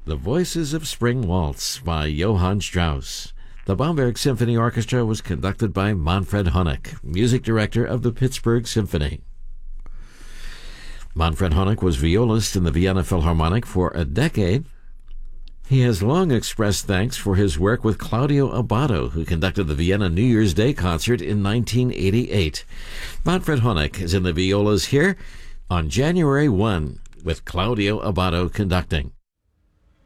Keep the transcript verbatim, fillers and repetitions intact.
The Voices of Spring Waltz by Johann Strauss. The Bamberg Symphony Orchestra was conducted by Manfred Honeck, music director of the Pittsburgh Symphony. Manfred Honeck was violist in the Vienna Philharmonic for a decade. He has long expressed thanks for his work with Claudio Abbado, who conducted the Vienna New Year's Day concert in nineteen eighty-eight. Manfred Honeck is in the violas here on January first with Claudio Abbado conducting.